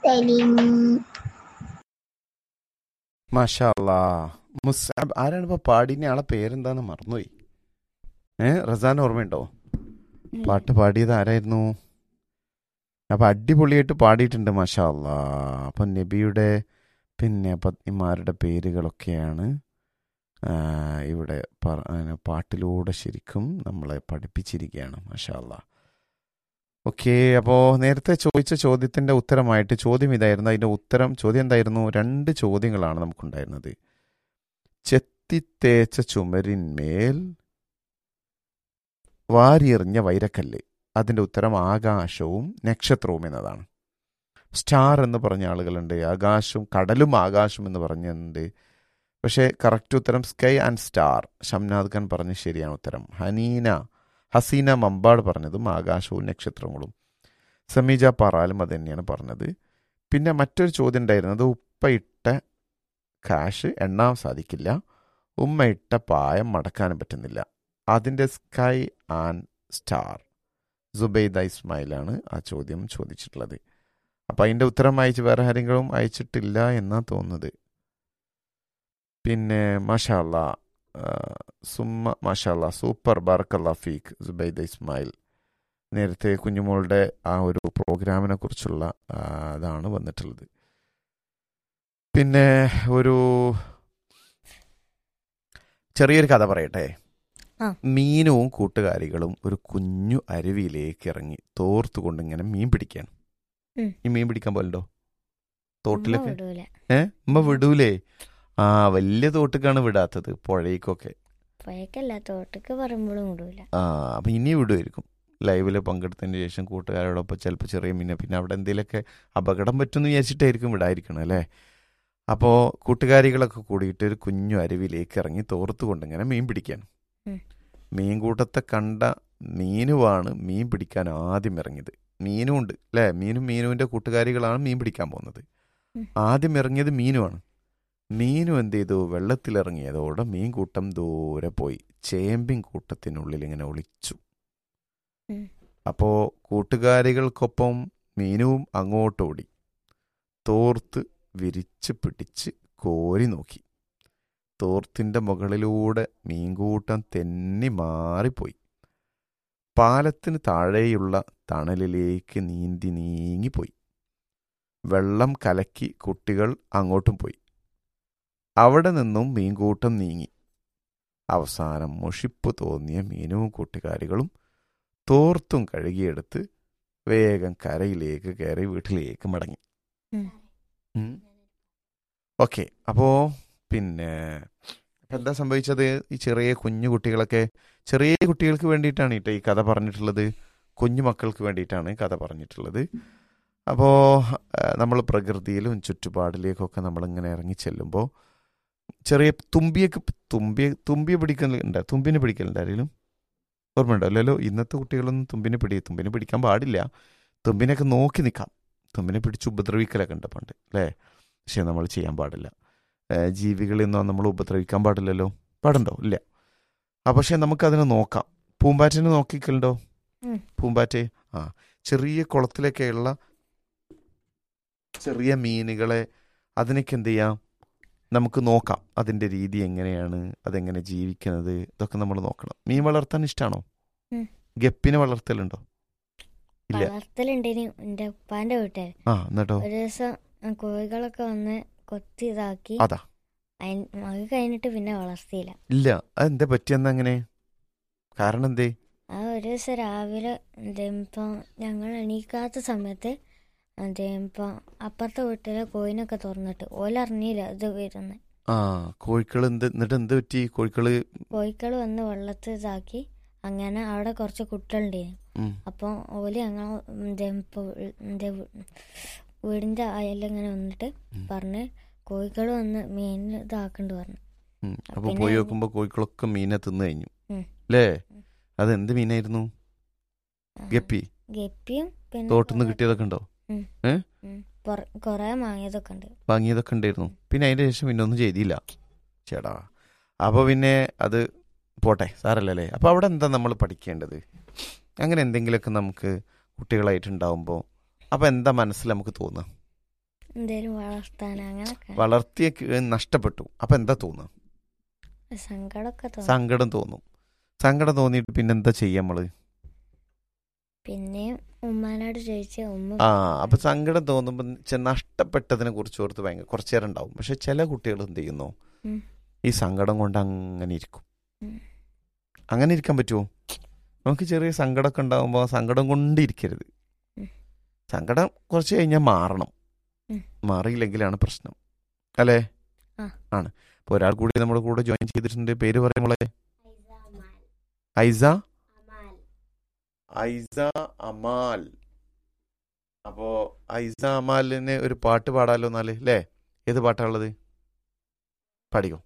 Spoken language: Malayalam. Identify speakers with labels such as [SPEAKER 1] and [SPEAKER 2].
[SPEAKER 1] സലീം.
[SPEAKER 2] മാഷാ അല്ലാ. മുസ്അബ് ആരാണ് ഇപ്പൊ പാടിയ ആളെ പേരെന്താന്ന് മറന്നുപോയി. റസാൻ ഓർമ്മയുണ്ടോ? പാട്ട് പാടിയത് ആരായിരുന്നു? അപ്പൊ അടിപൊളിയായിട്ട് പാടിയിട്ടുണ്ട്. മാഷാ അല്ലാ. അപ്പൊ നബിയുടെ പിന്നെ പത്നിമാരുടെ പേരുകളൊക്കെയാണ് ഇവിടെ പാട്ടിലൂടെ ശരിക്കും നമ്മളെ പഠിപ്പിച്ചിരിക്കുകയാണ്. മാഷാ അല്ലാ. ഓക്കെ, അപ്പോൾ നേരത്തെ ചോദിച്ച ചോദ്യത്തിൻ്റെ ഉത്തരമായിട്ട് ചോദ്യം ഇതായിരുന്നു. അതിൻ്റെ ചോദ്യം എന്തായിരുന്നു? 2 ചോദ്യങ്ങളാണ് നമുക്കുണ്ടായിരുന്നത്. ചെത്തിത്തേച്ച ചുമരിന്മേൽ വാരിയെറിഞ്ഞ വൈരക്കല്ല്. അതിൻ്റെ ഉത്തരം ആകാശവും നക്ഷത്രവും എന്നതാണ്. സ്റ്റാർ എന്ന് പറഞ്ഞ ആളുകളുണ്ട്, ആകാശവും കടലും ആകാശം എന്ന് പറഞ്ഞുണ്ട്. പക്ഷേ കറക്റ്റ് ഉത്തരം sky and star. Shamnad Khan പറഞ്ഞ് ശരിയാണ് ഉത്തരം. ഹസീന മമ്പാട് പറഞ്ഞതും ആകാശവും നക്ഷത്രങ്ങളും. സമീജ പാറാലും അത് തന്നെയാണ് പറഞ്ഞത്. പിന്നെ മറ്റൊരു ചോദ്യം ഉണ്ടായിരുന്നത് ഉപ്പയിട്ട കാശ് എണ്ണാൻ സാധിക്കില്ല, ഉമ്മയിട്ട പായം മടക്കാനും പറ്റുന്നില്ല. അതിൻ്റെ സ്കൈ ആൻഡ് സ്റ്റാർ. സുബൈദ ഇസ്മായിലാണ് ആ ചോദ്യം ചോദിച്ചിട്ടുള്ളത്. അപ്പം അതിൻ്റെ ഉത്തരം അയച്ച് വേറെ ആരെങ്കിലും അയച്ചിട്ടില്ല എന്നാണ് തോന്നുന്നത്. പിന്നെ മാഷാ അല്ലാ, മാഷാ അല്ലാ, സൂപ്പർ ബാറക്കല്ലാ ഫീക്ക് സുബൈദ ഇസ്മായിൽ. നേരത്തെ കുഞ്ഞുമോളുടെ ആ ഒരു പ്രോഗ്രാമിനെ കുറിച്ചുള്ള അതാണ് വന്നിട്ടുള്ളത്. പിന്നെ ഒരു ചെറിയൊരു കഥ പറയട്ടെ. മീനുവും കൂട്ടുകാരികളും ഒരു കുഞ്ഞു അരുവിയിലേക്ക് ഇറങ്ങി തോർത്തുകൊണ്ട് ഇങ്ങനെ മീൻ പിടിക്കാൻ. ഈ മീൻ പിടിക്കാൻ പോലുണ്ടോ തോട്ടിലൊക്കെ? ഉമ്മ വിടൂലേ? ആ, വലിയ തോട്ടുക്കാണ് വിടാത്തത്, പുഴയ്ക്കൊക്കെ. അപ്പൊ ഇനി വിടുമായിരിക്കും. ലൈവില് പങ്കെടുത്തതിന് ശേഷം കൂട്ടുകാരോടൊപ്പം ചിലപ്പോൾ ചെറിയ മീനെ, പിന്നെ അവിടെ എന്തെങ്കിലുമൊക്കെ അപകടം പറ്റുമെന്ന് വിചാരിച്ചിട്ടായിരിക്കും വിടാതിരിക്കണം അല്ലേ. അപ്പോൾ കൂട്ടുകാരികളൊക്കെ കൂടിയിട്ട് ഒരു കുഞ്ഞു അരുവിയിലേക്ക് ഇറങ്ങി തോർത്തുകൊണ്ട് ഇങ്ങനെ മീൻ പിടിക്കാൻ. മീൻകൂട്ടത്തെ കണ്ട മീനുവാണ് മീൻ പിടിക്കാൻ ആദ്യം ഇറങ്ങിയത്. മീനും ഉണ്ട് അല്ലേ? മീനുവിൻ്റെ കൂട്ടുകാരികളാണ് മീൻ പിടിക്കാൻ പോകുന്നത്. ആദ്യം ഇറങ്ങിയത് മീനുവാണ്. മീനു എന്ത് ചെയ്തു? വെള്ളത്തിലിറങ്ങിയതോടെ മീൻകൂട്ടം ദൂരെ പോയി ചേമ്പിൻ കൂട്ടത്തിനുള്ളിൽ ഇങ്ങനെ ഒളിച്ചു. അപ്പോൾ കൂട്ടുകാരികൾക്കൊപ്പം മീനുവും അങ്ങോട്ടോടി. തോർത്ത് വിരിച്ച് പിടിച്ച് കോരി നോക്കി. തോർത്തിൻ്റെ മുകളിലൂടെ മീൻകൂട്ടം തെന്നി മാറിപ്പോയി. പാലത്തിന് താഴെയുള്ള തണലിലേക്ക് നീങ്ങിപ്പോയി. വെള്ളം കലക്കി കുട്ടികൾ അങ്ങോട്ടും പോയി. അവിടെ നിന്നും മീൻകൂട്ടം നീങ്ങി. അവസാനം മുഷിപ്പ് തോന്നിയ മീനുവും കൂട്ടുകാരികളും തോർത്തും കഴുകിയെടുത്ത് വേഗം കരയിലേക്ക് കയറി വീട്ടിലേക്ക് മടങ്ങി. ഓക്കെ, അപ്പോൾ പിന്നെ എന്താ സംഭവിച്ചത്? ഈ ചെറിയ കുഞ്ഞു കുട്ടികൾക്ക് വേണ്ടിയിട്ടാണ് കേട്ടോ ഈ കഥ പറഞ്ഞിട്ടുള്ളത്. കുഞ്ഞു മക്കൾക്ക് വേണ്ടിയിട്ടാണ് കഥ പറഞ്ഞിട്ടുള്ളത്. അപ്പോൾ നമ്മൾ പ്രകൃതിയിലും ചുറ്റുപാടിലേക്കൊക്കെ നമ്മളിങ്ങനെ ഇറങ്ങി ചെല്ലുമ്പോൾ ചെറിയ തുമ്പിയെ പിടിക്കലുണ്ട്. തുമ്പിനെ പിടിക്കലുണ്ട് ആരെങ്കിലും? ഓർമ്മയുണ്ടോ? അല്ലല്ലോ. ഇന്നത്തെ കുട്ടികളൊന്നും തുമ്പിനെ പിടിക്കാൻ പാടില്ല. തുമ്പിനൊക്കെ നോക്കി നിൽക്കാം. തുമ്പിനെ പിടിച്ച് ഉപദ്രവിക്കലൊക്കെ ഉണ്ട് പണ്ട് അല്ലേ? പക്ഷെ നമ്മൾ ചെയ്യാൻ പാടില്ല. ജീവികളെയൊന്നും നമ്മൾ ഉപദ്രവിക്കാൻ പാടില്ലല്ലോ. പാടുണ്ടോ? ഇല്ല. പക്ഷെ നമുക്കതിനെ നോക്കാം. പൂമ്പാറ്റനെ നോക്കിക്കലുണ്ടോ? പൂമ്പാറ്റെ ചെറിയ കുളത്തിലൊക്കെയുള്ള ചെറിയ മീനുകളെ അതിനൊക്കെ എന്ത് ചെയ്യാം? നമുക്ക് നോക്കാം. അതിൻ്റെ രീതി എങ്ങനെയാണ്, അതെങ്ങനെ ജീവിക്കുന്നത്, ഇതൊക്കെ നമ്മൾ നോക്കണം. മീൻ വളർത്താൻ ഇഷ്ടമാണോ? ഗപ്പിനെ വളർത്തലുണ്ടോ? ഇല്ല. എന്നിട്ടോ?
[SPEAKER 3] ഒരു ദിവസം കോഴികളൊക്കെ വന്ന് കൊത്തി ഇതാക്കി.
[SPEAKER 2] അതാ
[SPEAKER 3] അത് കഴിഞ്ഞിട്ട് പിന്നെ വളർത്തിയില്ല.
[SPEAKER 2] ഇല്ല. അതെന്താ പറ്റിയെന്ന്? അങ്ങനെ കാരണം എന്തേ?
[SPEAKER 3] ആ ഒരു ദിവസം രാവിലെ ഇപ്പം ഞങ്ങൾ എണീക്കാത്ത സമയത്ത് ഇപ്പം അപ്പുറത്തെ വീട്ടിലെ കോഴിനൊക്കെ തുറന്നിട്ട് ഓലറിഞ്ഞില്ല ഇത് വരുന്നത്.
[SPEAKER 2] കോഴികൾ എന്നിട്ട് എന്ത് പറ്റി? കോഴികൾ
[SPEAKER 3] വന്ന് വെള്ളത്തിൽ ഇതാക്കി. അങ്ങനെ അവിടെ കുറച്ച് കുട്ടികളുണ്ടായിരുന്നു. അപ്പം ഓല് ഞങ്ങൾ വീടിന്റെ അയലിങ്ങനെ വന്നിട്ട് പറഞ്ഞ് കോഴികൾ വന്ന് മീൻ ഇതാക്കണ്ട് പറഞ്ഞു.
[SPEAKER 2] അപ്പൊ പോയി നോക്കുമ്പോ കോഴികളൊക്കെ മീനെ തിന്നു കഴിഞ്ഞു അല്ലേ? അതെന്ത് മീനായിരുന്നു?
[SPEAKER 3] ഗപ്പിയും പിന്നെ
[SPEAKER 2] തോട്ടിന്ന് കിട്ടിയതൊക്കെ ഉണ്ടോ?
[SPEAKER 3] കൊറേ
[SPEAKER 2] വാങ്ങിയതൊക്കെ ഉണ്ടായിരുന്നു. പിന്നെ അതിന്റെ ശേഷം പിന്നെ ഒന്നും ചെയ്തില്ല ചേടാ. അപ്പൊ പിന്നെ അത് പോട്ടെ, സാരല്ലേ. അപ്പൊ അവിടെ എന്താ നമ്മൾ പഠിക്കേണ്ടത്? അങ്ങനെ എന്തെങ്കിലുമൊക്കെ നമുക്ക് കുട്ടികളായിട്ടുണ്ടാവുമ്പോൾ അപ്പൊ എന്താ മനസ്സിൽ നമുക്ക് തോന്നുക?
[SPEAKER 3] എന്തേലും വളർത്താൻ അങ്ങനൊക്കെ
[SPEAKER 2] വളർത്തിയ നഷ്ടപ്പെട്ടു. അപ്പൊ എന്താ തോന്നുക?
[SPEAKER 3] സങ്കടമൊക്കെ തോന്നും.
[SPEAKER 2] സങ്കടം തോന്നും. സങ്കടം തോന്നിയിട്ട് പിന്നെന്താ ചെയ്യാ നമ്മള്?
[SPEAKER 3] പിന്നെയും ഉമ്മാനോട് ചോദിച്ച ഉമ്മ
[SPEAKER 2] ആ അപ്പൊ സങ്കടം തോന്നുമ്പോൾ നഷ്ടപ്പെട്ടതിനെ കുറിച്ച് ഓർത്ത് ഭയങ്കര കുറച്ചു നേരം ഉണ്ടാവും. പക്ഷെ ചില കുട്ടികൾ എന്ത് ചെയ്യുന്നു,
[SPEAKER 3] ഉം.
[SPEAKER 2] ഈ സങ്കടം കൊണ്ട് അങ്ങനെ ഇരിക്കും.
[SPEAKER 3] ഉം.
[SPEAKER 2] അങ്ങനെ ഇരിക്കാൻ പറ്റുമോ? നമുക്ക് ചെറിയ സങ്കടമൊക്കെ ഉണ്ടാകുമ്പോൾ സങ്കടം കൊണ്ടിരിക്കരുത്.
[SPEAKER 3] ഉം.
[SPEAKER 2] സങ്കടം കുറച്ച് കഴിഞ്ഞാൽ മാറണം.
[SPEAKER 3] ഉം.
[SPEAKER 2] മാറിയില്ലെങ്കിലാണ് പ്രശ്നം, അല്ലേ?
[SPEAKER 3] ആ.
[SPEAKER 2] ആണ്. അപ്പോൾ ഒരാൾ കൂടി നമ്മുടെ കൂടെ ജോയിൻ ചെയ്തിട്ടുണ്ട്. പേര് പറയുമ്പോളെ ഐസ ഐസ അമാൽ. അപ്പോ ഐസ അമാലിന് ഒരു പാട്ട് പാടാലോ എന്നാല്, അല്ലേ? ഏത് പാട്ടാണുള്ളത്? പാടിക്കോ.